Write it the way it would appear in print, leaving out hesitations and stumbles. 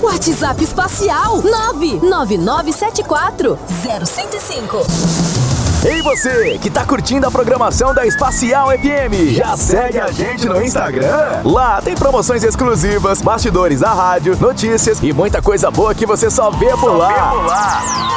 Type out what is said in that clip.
WhatsApp Espacial 999740105. Ei você, que tá curtindo a programação da Espacial FM, já segue a gente no Instagram? Lá tem promoções exclusivas, bastidores da rádio, notícias e muita coisa boa que você só vê por lá.